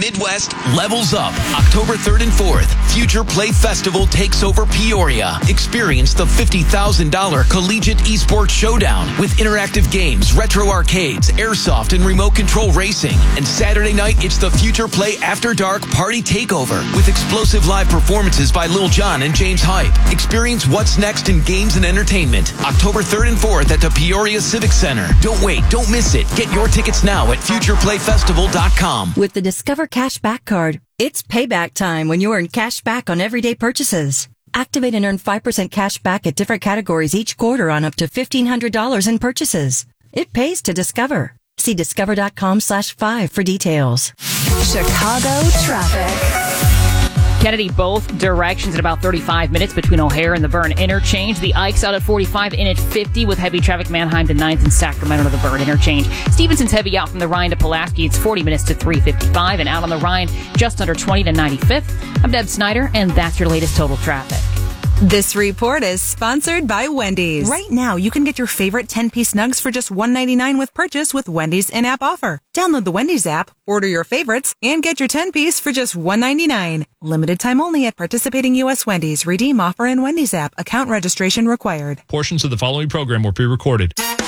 Midwest levels up. October 3rd and 4th, Future Play Festival takes over Peoria. Experience the $50,000 Collegiate Esports Showdown with interactive games, retro arcades, airsoft, and remote control racing. And Saturday night, it's the Future Play After Dark Party Takeover with explosive live performances by Lil Jon and James Hype. Experience what's next in games and entertainment. October 3rd and 4th at the Peoria Civic Center. Don't wait, don't miss it. Get your tickets now at futureplayfestival.com. With the Discover Cashback Card, it's payback time when you earn cash back on everyday purchases. Activate and earn 5% cash back at different categories each quarter on up to $1,500 in purchases. It pays to Discover. See discover.com/5 for details. Chicago traffic. Kennedy, both directions at about 35 minutes between O'Hare and the Burn interchange. The Ike's out at 45, in at 50 with heavy traffic. Manheim to 9th and Sacramento to the Burn interchange. Stevenson's heavy out from the Rhine to Pulaski. It's 40 minutes to 355, and out on the Rhine just under 20 to 95th. I'm Deb Snyder, and that's your latest total traffic. This report is sponsored by Wendy's. Right now, you can get your favorite 10-piece nugs for just $1.99 with purchase with Wendy's in-app offer. Download the Wendy's app, order your favorites, and get your 10-piece for just $1.99. Limited time only at participating U.S. Wendy's. Redeem offer in Wendy's app. Account registration required. Portions of the following program were pre-recorded.